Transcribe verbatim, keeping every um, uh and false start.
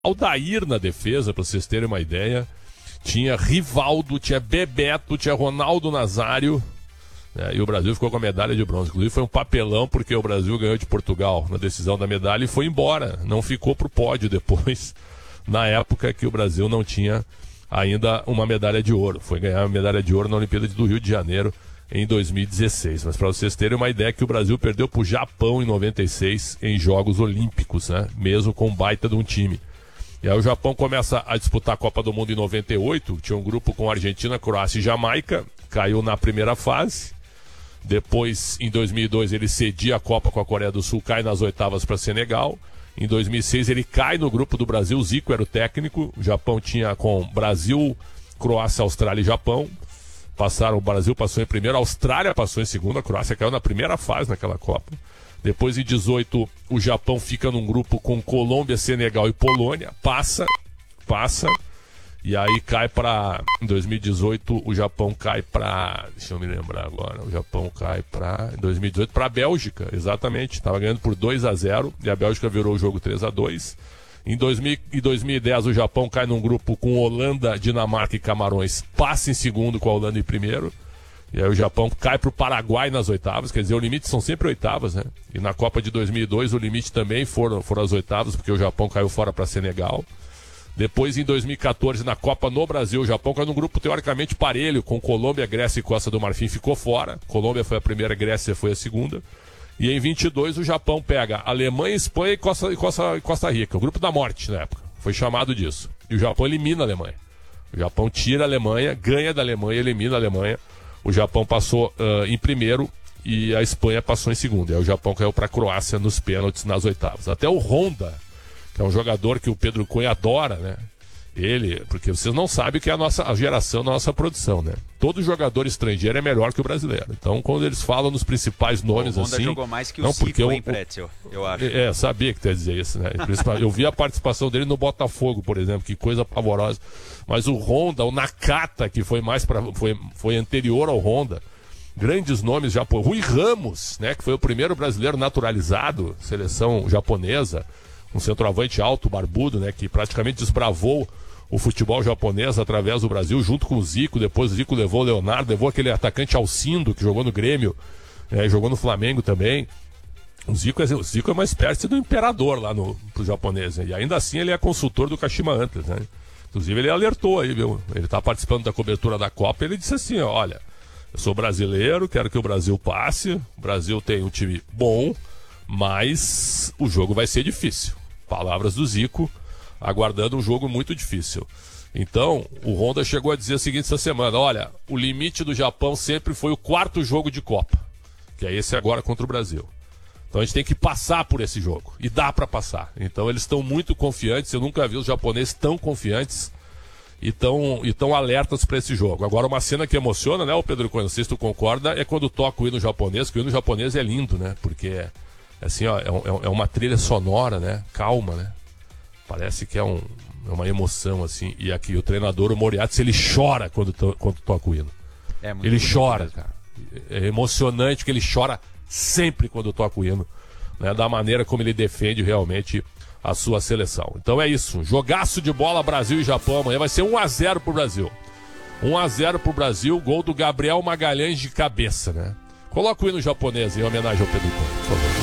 Aldair na defesa, para vocês terem uma ideia. Tinha Rivaldo, tinha Bebeto, tinha Ronaldo Nazário, né? E o Brasil ficou com a medalha de bronze. Inclusive foi um papelão, porque o Brasil ganhou de Portugal na decisão da medalha e foi embora. Não ficou pro pódio depois, na época que o Brasil não tinha ainda uma medalha de ouro. Foi ganhar a medalha de ouro na Olimpíada do Rio de Janeiro em dois mil e dezesseis. Mas para vocês terem uma ideia, que o Brasil perdeu pro Japão em noventa e seis em Jogos Olímpicos, né? Mesmo com um baita de um time. E aí o Japão começa a disputar a Copa do Mundo em noventa e oito, tinha um grupo com Argentina, Croácia e Jamaica, caiu na primeira fase. Depois, em dois mil e dois, ele cedia a Copa com a Coreia do Sul, cai nas oitavas para Senegal. Em dois mil e seis, ele cai no grupo do Brasil, o Zico era o técnico. O Japão tinha com Brasil, Croácia, Austrália e Japão. Passaram, o Brasil passou em primeiro, a Austrália passou em segundo, a Croácia caiu na primeira fase naquela Copa. Depois, em dezoito, o Japão fica num grupo com Colômbia, Senegal e Polônia. Passa, passa. E aí cai para... Em dois mil e dezoito, o Japão cai para... Deixa eu me lembrar agora. O Japão cai para... Em dois mil e dezoito, para a Bélgica, exatamente. Estava ganhando por dois a zero e a Bélgica virou o jogo três a dois. Em dois mil e dez, o Japão cai num grupo com Holanda, Dinamarca e Camarões. Passa em segundo com a Holanda em primeiro. E aí o Japão cai para o Paraguai nas oitavas, quer dizer, o limite são sempre oitavas, né? E na Copa de dois mil e dois o limite também foram, foram as oitavas, porque o Japão caiu fora para Senegal. Depois, em dois mil e quatorze, na Copa no Brasil, o Japão caiu num grupo teoricamente parelho, com Colômbia, Grécia e Costa do Marfim, ficou fora. Colômbia foi a primeira, Grécia foi a segunda. E em vinte e dois o Japão pega Alemanha, Espanha e Costa, e Costa, e Costa Rica, o grupo da morte na época, foi chamado disso. E o Japão elimina a Alemanha. O Japão tira a Alemanha, ganha da Alemanha, elimina a Alemanha. O Japão passou uh, em primeiro e a Espanha passou em segundo. E aí o Japão caiu para a Croácia nos pênaltis nas oitavas. Até o Honda, que é um jogador que o Pedro Cunha adora, né? Ele, porque vocês não sabem o que é a nossa a geração da nossa produção, né? Todo jogador estrangeiro é melhor que o brasileiro. Então, quando eles falam nos principais nomes o Honda assim... jogou mais que o não, Zico, porque hein, Pretzel, eu acho. É, sabia que tu ia dizer isso, né? Eu vi a participação dele no Botafogo, por exemplo, que coisa pavorosa. Mas o Honda, o Nakata, que foi mais para foi, foi anterior ao Honda, grandes nomes japoneses. Rui Ramos, né, que foi o primeiro brasileiro naturalizado, seleção japonesa, um centroavante alto, barbudo, né, que praticamente desbravou o futebol japonês através do Brasil, junto com o Zico. Depois o Zico levou o Leonardo, levou aquele atacante Alcindo, que jogou no Grêmio, né, jogou no Flamengo também. O Zico, é, o Zico é uma espécie do imperador lá no, pro japonês, né? E ainda assim ele é consultor do Kashima Antlers, né? Inclusive ele alertou aí, viu? Ele tá participando da cobertura da Copa e ele disse assim, ó, olha, eu sou brasileiro, quero que o Brasil passe, o Brasil tem um time bom, mas o jogo vai ser difícil. Palavras do Zico, aguardando um jogo muito difícil. Então, o Honda chegou a dizer o seguinte essa semana, olha, o limite do Japão sempre foi o quarto jogo de Copa, que é esse agora contra o Brasil. Então a gente tem que passar por esse jogo. E dá para passar. Então eles estão muito confiantes. Eu nunca vi os japoneses tão confiantes e tão, e tão alertas para esse jogo. Agora, uma cena que emociona, né, o Pedro Cunha, não sei se tu concorda, é quando toca o hino japonês, que o hino japonês é lindo, né? Porque assim, ó, é, é uma trilha sonora, né? Calma, né? Parece que é, um, é uma emoção, assim. E aqui o treinador, o Moriarty, ele chora quando, to, quando toca o hino. É muito ele chora, mesmo. Cara. É emocionante que ele chora sempre quando toca o hino, né, da maneira como ele defende realmente a sua seleção. Então é isso, jogaço de bola Brasil e Japão amanhã, vai ser um a zero pro Brasil. um a zero pro Brasil, gol do Gabriel Magalhães de cabeça, né? Coloca o hino japonês em homenagem ao Pedro Cunha, por favor.